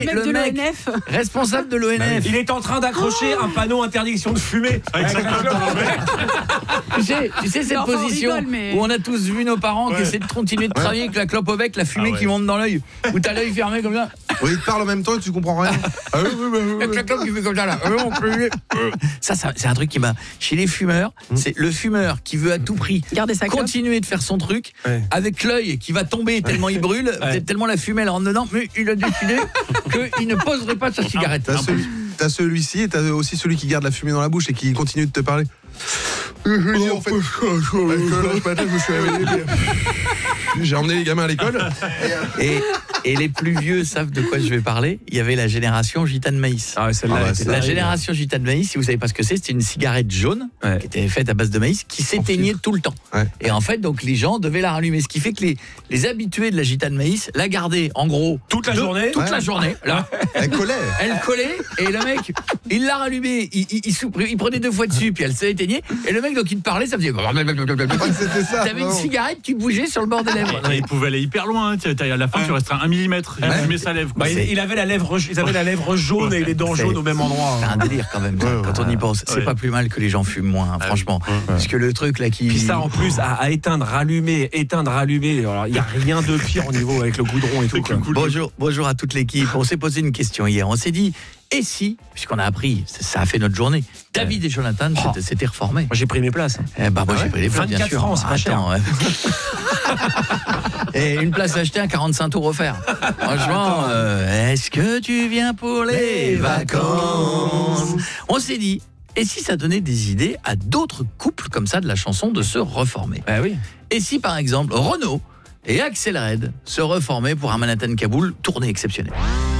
Même le de mec l'ONF. responsable de l'ONF. Il est en train d'accrocher un panneau interdiction de fumer. Tu sais cette Enfin, on position rigole, mais- où on a tous vu nos parents qui essaient de continuer de travailler avec la clope au bec, la fumée qui monte dans l'œil, où t'as l'œil fermé comme ça. Oui, il te parle en même temps et tu comprends rien. Avec la clope qui fait comme ça là. Ça c'est un truc qui m'a... Chez les fumeurs, c'est le fumeur qui veut à tout prix Garder sa clope. continuer de faire son truc avec l'œil qui va tomber tellement il brûle, tellement la fumée elle rentre dedans, mais il a décidé qu'il ne poserait pas sa cigarette. T'as celui-ci et t'as aussi celui qui garde la fumée dans la bouche et qui continue de te parler. En fait, j'ai emmené les gamins à l'école. Et les plus vieux savent de quoi je vais parler. Il y avait la génération gitane maïs. Ah ouais, celle-là, La génération gitane maïs, si vous savez pas ce que c'était une cigarette jaune qui était faite à base de maïs qui s'éteignait tout le temps. Ouais. Et en fait, donc les gens devaient la rallumer, ce qui fait que les habitués de la gitane maïs la gardaient en gros Toute la journée. toute la journée. Là, Elle collait. elle collait et le mec, il l'a rallumée, il prenait 2 fois dessus puis elle s'éteignait et le mec donc il te parlait, ça faisait C'était ça. t'avais une cigarette qui bougeait sur le bord des lèvres. Il pouvait aller hyper loin, à la fin tu resteras 1 mm, il fumait sa lèvre. Bah, il avait la lèvre, ils avaient la lèvre jaune et les dents jaunes au même endroit. C'est un délire quand même, quand on y pense. C'est pas plus mal que les gens fument moins, franchement. Parce que le truc là qui... Puis ça en plus à éteindre, rallumer. Alors il y a rien de pire au niveau avec le goudron et tout. Quoi. Bonjour à toute l'équipe. On s'est posé une question hier. On s'est dit, et si, puisqu'on a appris, ça a fait notre journée, David et Jonathan s'étaient reformés. Moi j'ai pris mes places. Moi j'ai pris les places, bien 24 sûr. francs, c'est pas cher. Ouais. Et une place achetée à 45 tours offert. Franchement, est-ce que tu viens pour les vacances? On s'est dit, et si ça donnait des idées à d'autres couples comme ça de la chanson de se reformer? Bah oui. Et si par exemple Renaud et Axel Red se reformaient pour un Manhattan Kaboul tournée exceptionnelle?